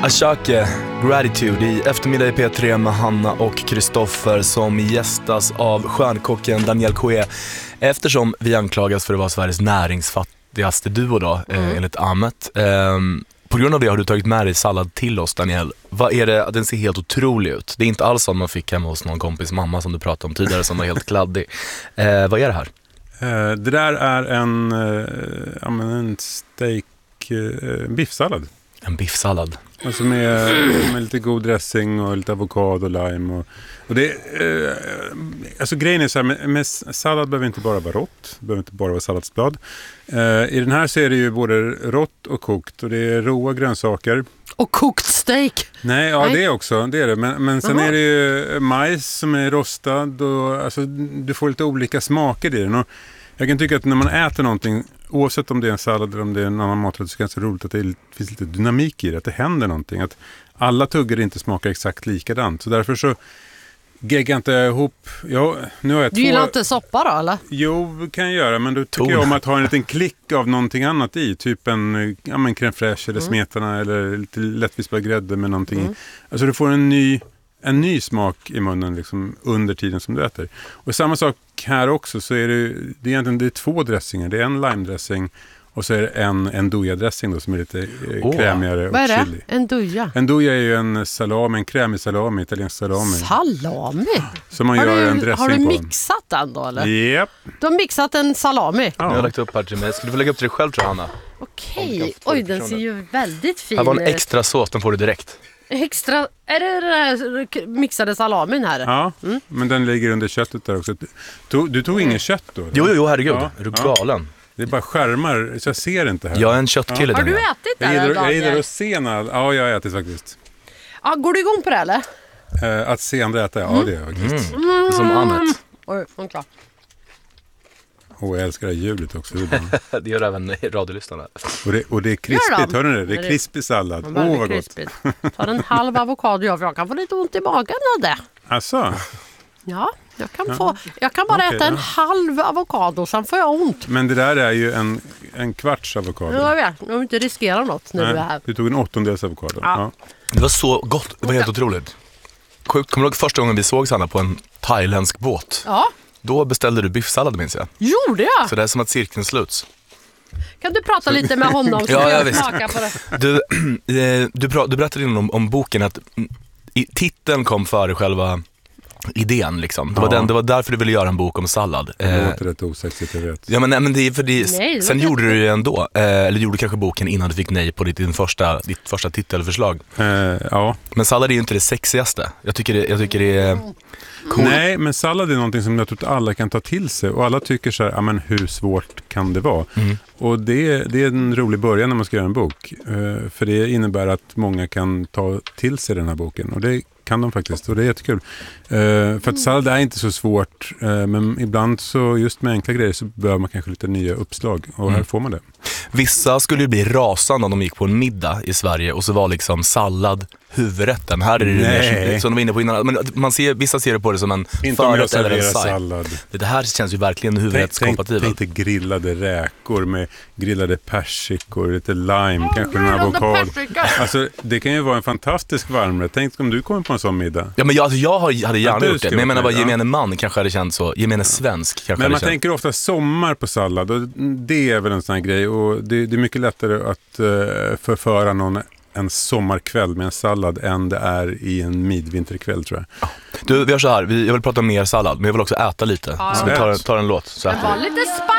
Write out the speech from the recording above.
Ashake, Gratitude i eftermiddag i P3 med Hanna och Kristoffer som gästas av stjärnkocken Daniel Coué. Eftersom vi anklagas för att vara Sveriges näringsfattigaste duo då, enligt Amet. På grund av det har du tagit med dig sallad till oss, Daniel. Vad är det? Den ser helt otrolig ut. Det är inte alls som man fick hemma hos någon kompis mamma som du pratade om tidigare som var helt kladdig. Vad är det här? Det där är en steak biffsallad. En biffsallad. Alltså med lite god dressing och lite avokado och lime. Och det, alltså grejen är så här, med sallad behöver inte bara vara rått. Behöver inte bara vara salladsblad. I den här så är det ju både rått och kokt. Och det är råa grönsaker. Och kokt steak. Nej, ja det är också. Det är det. Men sen är det ju majs som är rostad. Och, alltså, du får lite olika smaker i den. Och jag kan tycka att när man äter någonting, oavsett om det är en sallad eller om det är en annan maträtt, så är det ganska roligt att det finns lite dynamik i det, att det händer någonting. Att alla tuggar inte smakar exakt likadant. Så därför så geggar inte ihop. Nu har jag du gillar inte soppa då, eller? Jo, kan jag göra, men då tycker jag om att ha en liten klick av någonting annat i. Typ en crème fraîche eller smetana eller lite lättvispad grädde med någonting i. Alltså du får en ny smak i munnen liksom, under tiden som du äter. Och samma sak här också, så är det är två dressingar. Det är en lime-dressing och så är det en enduja-dressing då, som är lite krämigare och chili. Vad är det? Enduja? Enduja är ju en krämig salami, italiensk salami. Salami? Som man gör en dressing på. Har du mixat den då, eller? Japp. Du har mixat en salami? Ja. Jag har lagt upp här till mig. Ska du få lägga upp till dig själv, tror jag, Hanna? Okej. Oj, den ser ju väldigt fin ut. Här var en extra sås, den får du direkt. Extra, är det den här mixade salamin här? Ja, men den ligger under köttet där också. Du tog ingen kött då? Eller? Jo, herregud. Är du galen? Det är bara skärmar, så jag ser inte här. Jag är en köttkille. Har du ätit det här? Jag gillar att se ja, jag har ätit faktiskt. Ja, går du igång på det eller? Att se andra äta, ja det är jag faktiskt. Som Amet. Oj, klar. Och jag älskar det ljudet också. Det gör även radiolyssnarna. Och det är krispigt, hör ni det? Det är krispig sallad. Vad gott. Ta en halv avokado, för jag kan få lite ont i magen av det. Asså? Ja, jag kan bara äta en halv avokado, sen får jag ont. Men det där är ju en kvarts avokado. Jag vet, jag vill inte riskera något när du är här. Du tog en 8/8 avokado. Ja. Det var så gott, det var helt otroligt. Kommer du ihåg första gången vi såg Sanna på en thailändsk båt? Ja. Då beställde du biffsallad, minns jag. Gjorde jag? Så det är som att cirkeln sluts. Kan du prata lite med honom så jag smaka på det? Du berättade innan om boken att titeln kom före själva idén liksom. Det var därför du ville göra en bok om sallad. Det låter rätt osexigt, jag vet. Ja, men det är för det. Sen gjorde du det ändå. Eller gjorde kanske boken innan du fick nej på ditt första titelförslag. Ja. Men sallad är ju inte det sexigaste. Jag tycker det är cool. Nej, men sallad är någonting som jag tror att alla kan ta till sig. Och alla tycker så här, ja men hur svårt kan det vara? Och det är en rolig början när man ska göra en bok. För det innebär att många kan ta till sig den här boken. Och det kan de faktiskt, och det är jättekul. För att sallad är inte så svårt, men ibland så just med enkla grejer så behöver man kanske lite nya uppslag, och här får man det. Vissa skulle ju bli rasande om de gick på en middag i Sverige och så var liksom sallad huvudrätten. Här är det mer som de var inne på innan. Men vissa ser det på det som en förrätt eller en sallad. Det här känns ju verkligen huvudrättskompatibelt. Tänk dig grillade räkor med grillade persikor, lite lime, kanske en avokado. Alltså, det kan ju vara en fantastisk varmrätt. Tänk om du kommer på en sån middag. Ja, men jag hade gärna gjort det. Men jag menar, vad gemene man kanske hade känt så. Gemene svensk kanske. Men man tänker ofta sommar på sallad, och det är väl en sån här grej. Och det är mycket lättare att förföra någon en sommarkväll med en sallad än det är i en midvinterkväll, tror jag. Du, vi gör så här. Jag vill prata mer sallad, men jag vill också äta lite. Så vi tar en låt. Så det var lite